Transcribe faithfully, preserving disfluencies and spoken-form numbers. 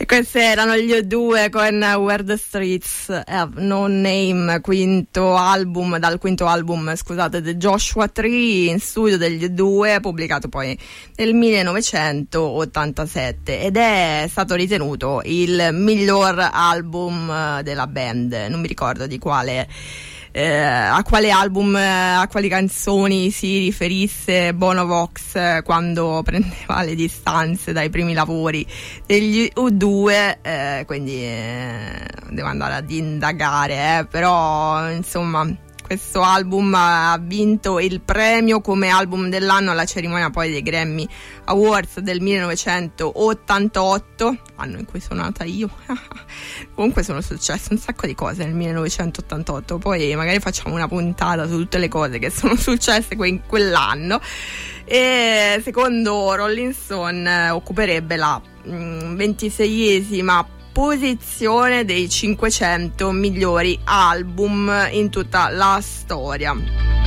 E questi erano gli U due con Where the Streets Have No Name, quinto album, dal quinto album, scusate, The Joshua Tree, in studio degli U due, pubblicato poi nel millenovecentottantasette, ed è stato ritenuto il miglior album della band. Non mi ricordo di quale Eh, a quale album, eh, a quali canzoni si riferisse Bono Vox eh, quando prendeva le distanze dai primi lavori degli U due, eh, quindi eh, devo andare ad indagare, eh, però insomma questo album ha vinto il premio come album dell'anno alla cerimonia poi dei Grammy Awards del millenovecentottantotto, anno in cui sono nata io. Comunque sono successe un sacco di cose nel millenovecentottantotto, poi magari facciamo una puntata su tutte le cose che sono successe in quell'anno. E secondo Rolling Stone occuperebbe la mh, ventiseiesima posizione dei cinquecento migliori album in tutta la storia.